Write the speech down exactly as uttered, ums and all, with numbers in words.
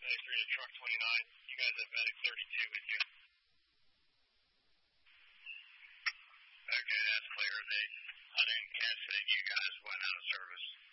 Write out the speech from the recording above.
Medic three to truck twenty-nine. You guys have Medic thirty-two with you. Okay, that's clear. They, I didn't catch that you guys went out of service.